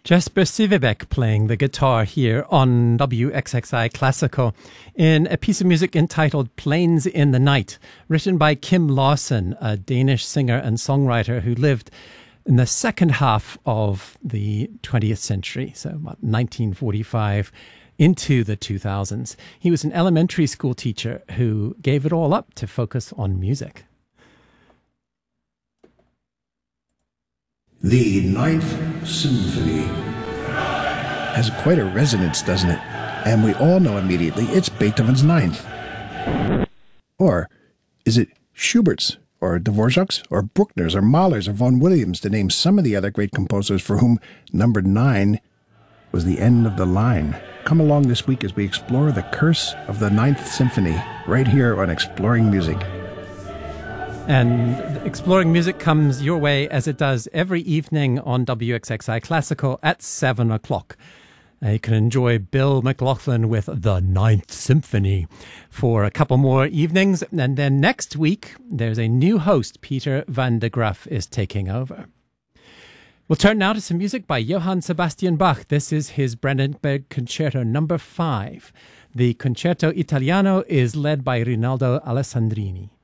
Jesper Sivebæk playing the guitar here on WXXI Classical in a piece of music entitled Planes in the Night, written by Kim Larsen, a Danish singer and songwriter who lived in the second half of the 20th century, so about 1945 into the 2000s. He was an elementary school teacher who gave it all up to focus on music. The Ninth Symphony has quite a resonance, doesn't it? And we all know immediately it's Beethoven's Ninth. Or is it Schubert's, or Dvorak's, or Bruckner's, or Mahler's, or Vaughan Williams, to name some of the other great composers for whom number 9 was the end of the line? Come along this week as we explore the curse of the Ninth Symphony, right here on Exploring Music. And Exploring Music comes your way as it does every evening on WXXI Classical at 7 o'clock. You can enjoy Bill McLaughlin with the Ninth Symphony for a couple more evenings. And then next week, there's a new host. Peter van de Graaf is taking over. We'll turn now to some music by Johann Sebastian Bach. This is his Brandenburg Concerto number 5. The Concerto Italiano is led by Rinaldo Alessandrini.